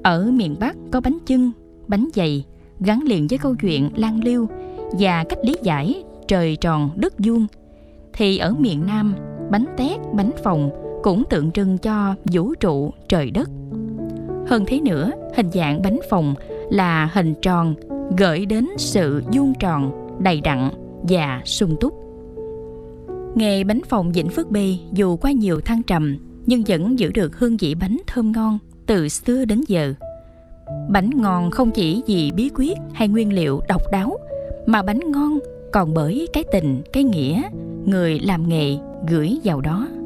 Ở miền Bắc có bánh chưng, bánh dày gắn liền với câu chuyện lang liêu và cách lý giải trời tròn đất vuông, thì ở miền Nam, bánh tét, bánh phồng cũng tượng trưng cho vũ trụ trời đất. Hơn thế nữa, hình dạng bánh phồng là hình tròn, gợi đến sự vuông tròn, đầy đặn và sung túc. Nghề bánh phồng Vĩnh Phước B dù qua nhiều thăng trầm nhưng vẫn giữ được hương vị bánh thơm ngon từ xưa đến giờ. Bánh ngon không chỉ vì bí quyết hay nguyên liệu độc đáo, mà bánh ngon còn bởi cái tình, cái nghĩa người làm nghề gửi vào đó.